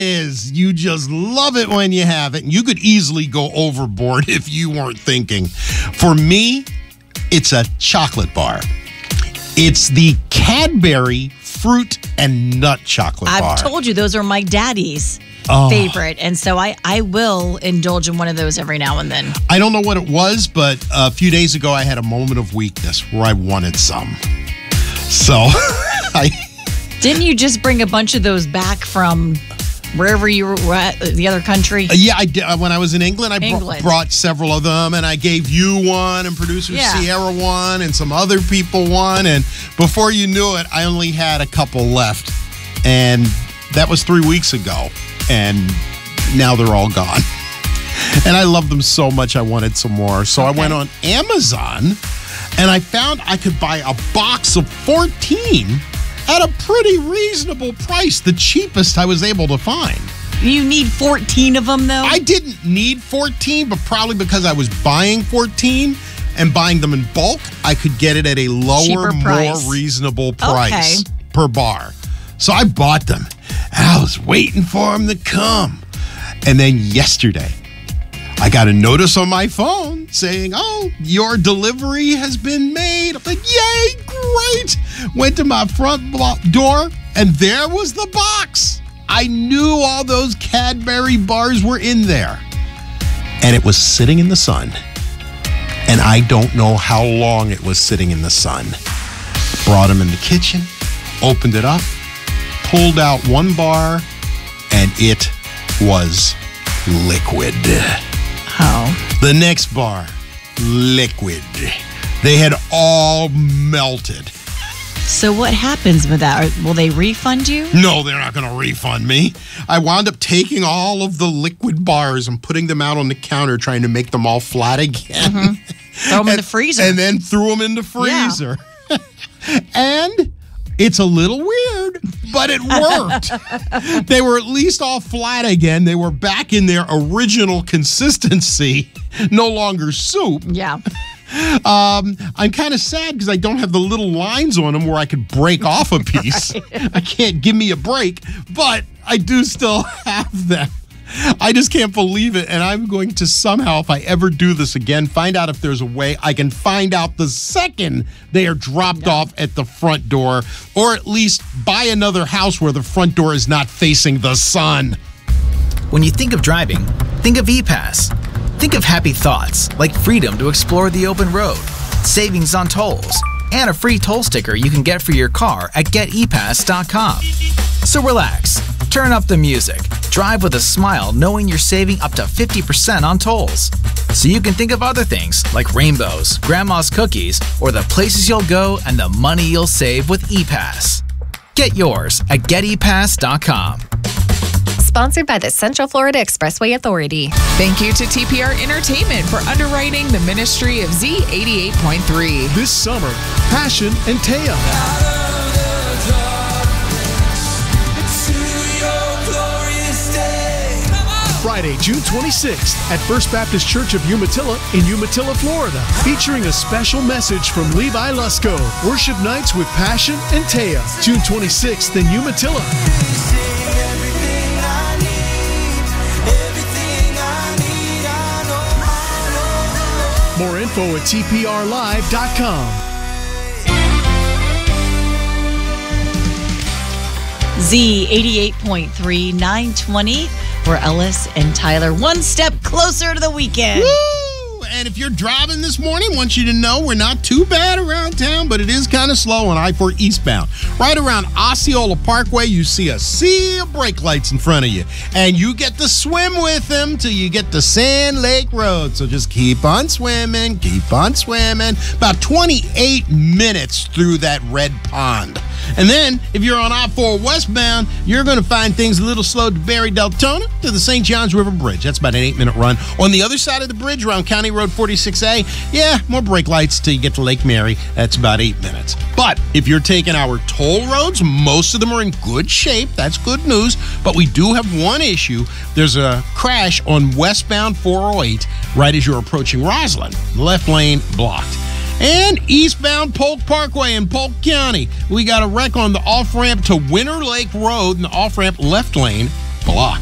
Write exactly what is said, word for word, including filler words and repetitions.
is. You just love it when you have it. And you could easily go overboard if you weren't thinking. For me, it's a chocolate bar. It's the Cadbury fruit and nut chocolate I've bar. I've told you, those are my daddy's oh. favorite. And so I, I will indulge in one of those every now and then. I don't know what it was, but a few days ago, I had a moment of weakness where I wanted some. So I... Didn't you just bring a bunch of those back from wherever you were at, the other country? Uh, yeah, I did. Uh, when I was in England, I England. Br- brought several of them, and I gave you one, and producer yeah. Sierra one, and some other people one. And before you knew it, I only had a couple left. And that was three weeks ago. And now they're all gone. And I love them so much, I wanted some more. So okay. I went on Amazon, and I found I could buy a box of fourteen at a pretty reasonable price, the cheapest I was able to find. You need fourteen of them, though? I didn't need fourteen, but probably because I was buying fourteen and buying them in bulk, I could get it at a lower, more reasonable price okay. per bar. So I bought them. And I was waiting for them to come. And then yesterday, I got a notice on my phone saying, oh, your delivery has been made. I'm like, yay, great. Went to my front door, and there was the box. I knew all those Cadbury bars were in there. And it was sitting in the sun. And I don't know how long it was sitting in the sun. Brought them in the kitchen, opened it up, pulled out one bar, and it was liquid. Oh. The next bar, liquid. They had all melted. So what happens with that? Will they refund you? No, they're not going to refund me. I wound up taking all of the liquid bars and putting them out on the counter, trying to make them all flat again. Mm-hmm. Throw them and, in the freezer. And then threw them in the freezer. Yeah. And it's a little weird, but it worked. They were at least all flat again. They were back in their original consistency, no longer soup. Yeah. Um, I'm kind of sad because I don't have the little lines on them where I could break off a piece. Right. I can't give me a break, but I do still have them. I just can't believe it, and I'm going to somehow, if I ever do this again, find out if there's a way I can find out the second they are dropped no. off at the front door, or at least buy another house where the front door is not facing the sun. When you think of driving, think of E-Pass. Think of happy thoughts, like freedom to explore the open road, savings on tolls, and a free toll sticker you can get for your car at get e pass dot com. So relax, turn up the music, drive with a smile knowing you're saving up to fifty percent on tolls. So you can think of other things like rainbows, grandma's cookies, or the places you'll go and the money you'll save with E-Pass. Get yours at get e pass dot com. Sponsored by the Central Florida Expressway Authority. Thank you to T P R Entertainment for underwriting the ministry of Z eighty-eight point three. This summer, Passion and Taya. Friday, June twenty-sixth at First Baptist Church of Umatilla in Umatilla, Florida, featuring a special message from Levi Lusko. Worship nights with Passion and Taya. June twenty-sixth in Umatilla. More info at T P R live dot com. Z eighty-eight point three, nine twenty for Ellis and Tyler. One step closer to the weekend. Woo! And if you're driving this morning, I want you to know we're not too bad around town, but it is kind of slow on I four eastbound. Right around Osceola Parkway, you see a sea of brake lights in front of you. And you get to swim with them till you get to Sand Lake Road. So just keep on swimming, keep on swimming. About twenty-eight minutes through that red pond. And then, if you're on I four westbound, you're going to find things a little slow to Barry Deltona to the Saint Johns River Bridge. That's about an eight-minute run. On the other side of the bridge, around County Road forty-six A, yeah, more brake lights till you get to Lake Mary. That's about eight minutes. But if you're taking our toll roads, most of them are in good shape. That's good news. But we do have one issue. There's a crash on westbound four oh eight right as you're approaching Roslyn. Left lane blocked. And eastbound Polk Parkway in Polk County, we got a wreck on the off-ramp to Winter Lake Road in the off-ramp left lane. a lock.